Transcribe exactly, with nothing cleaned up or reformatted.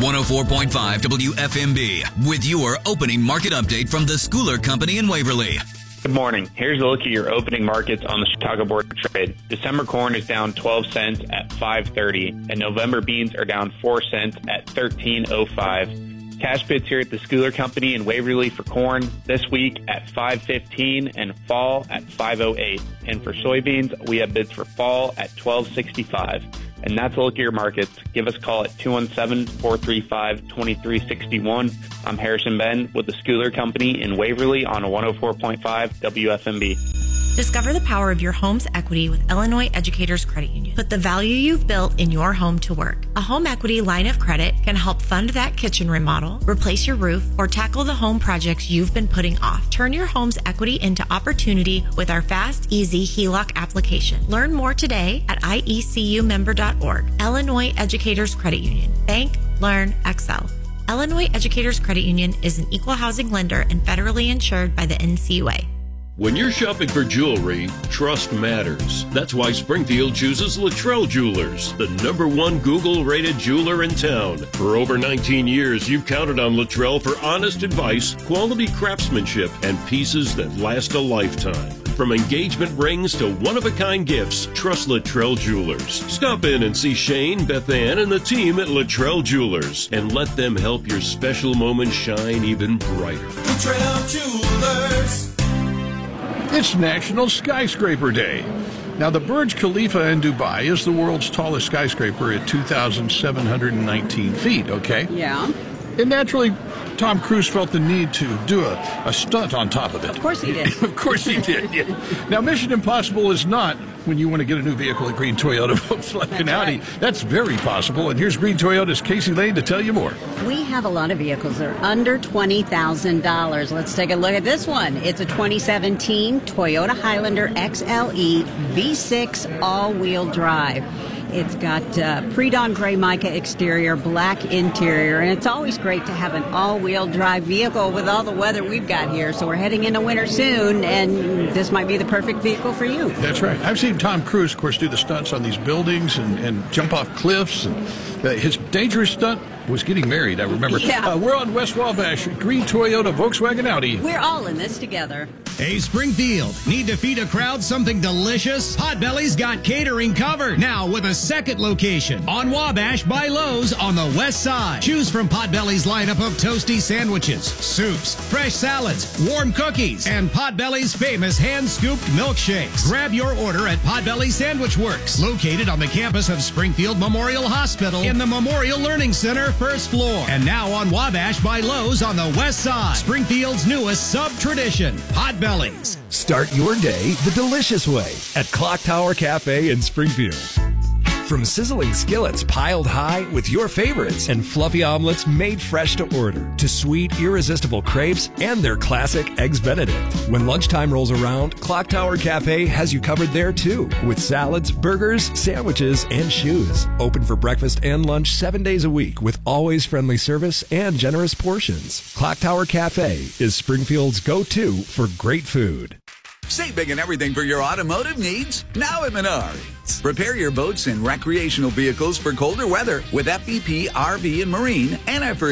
one oh four point five W F M B with your opening market update from the Schooler Company in Waverly. Good morning. Here's a look at your opening markets on the Chicago Board of Trade. December corn is down twelve cents at five thirty, and November beans are down four cents at thirteen oh five. Cash bids here at the Schooler Company in Waverly for corn this week at five fifteen and fall at five oh eight. And for soybeans, we have bids for fall at twelve sixty-five. And that's a look at your markets. Give us a call at two one seven, four three five, two three six one. I'm Harrison Ben with the Schooler Company in Waverly on one oh four point five W F M B. Discover the power of your home's equity with Illinois Educators Credit Union. Put the value you've built in your home to work. A home equity line of credit can help fund that kitchen remodel, replace your roof, or tackle the home projects you've been putting off. Turn your home's equity into opportunity with our fast, easy H E L O C application. Learn more today at I E C U member dot org. Illinois Educators Credit Union. Bank, learn, excel. Illinois Educators Credit Union is an equal housing lender and federally insured by the N C U A. When you're shopping for jewelry, trust matters. That's why Springfield chooses Luttrell Jewelers, the number one Google-rated jeweler in town. For over nineteen years, you've counted on Luttrell for honest advice, quality craftsmanship, and pieces that last a lifetime. From engagement rings to one-of-a-kind gifts, trust Luttrell Jewelers. Stop in and see Shane, Beth Ann, and the team at Luttrell Jewelers, and let them help your special moment shine even brighter. Luttrell Jewelers. It's National Skyscraper Day. Now, the Burj Khalifa in Dubai is the world's tallest skyscraper at two thousand seven hundred nineteen feet, okay? Yeah. And naturally, Tom Cruise felt the need to do a, a stunt on top of it. Of course he did. Of course he did, yeah. Now, Mission Impossible is not when you want to get a new vehicle at Green Toyota, Volkswagen, Audi. Right. That's very possible. And here's Green Toyota's Casey Lane to tell you more. We have a lot of vehicles that are under twenty thousand dollars. Let's take a look at this one. It's a twenty seventeen Toyota Highlander X L E V six all-wheel drive. It's got uh, pre-dawn gray mica exterior, black interior, and it's always great to have an all-wheel drive vehicle with all the weather we've got here. So we're heading into winter soon, and this might be the perfect vehicle for you. That's right. I've seen Tom Cruise, of course, do the stunts on these buildings and, and jump off cliffs. And uh, his dangerous stunt was getting married, I remember. Yeah. Uh, we're on West Wabash, Green Toyota, Volkswagen, Audi. We're all in this together. Hey, Springfield, need to feed a crowd something delicious? Potbelly's got catering covered. Now with a second location on Wabash by Lowe's on the west side. Choose from Potbelly's lineup of toasty sandwiches, soups, fresh salads, warm cookies, and Potbelly's famous hand-scooped milkshakes. Grab your order at Potbelly Sandwich Works, located on the campus of Springfield Memorial Hospital in the Memorial Learning Center, first floor. And now on Wabash by Lowe's on the west side. Springfield's newest sub-tradition, Potbelly's. Start your day the delicious way at Clock Tower Cafe in Springfield. From sizzling skillets piled high with your favorites and fluffy omelets made fresh to order, to sweet, irresistible crepes and their classic Eggs Benedict. When lunchtime rolls around, Clock Tower Cafe has you covered there too, with salads, burgers, sandwiches, and shoes. Open for breakfast and lunch seven days a week with always friendly service and generous portions. Clock Tower Cafe is Springfield's go-to for great food. Save big and everything for your automotive needs now at Menards. Repair your boats and recreational vehicles for colder weather with F V P R V and Marine and F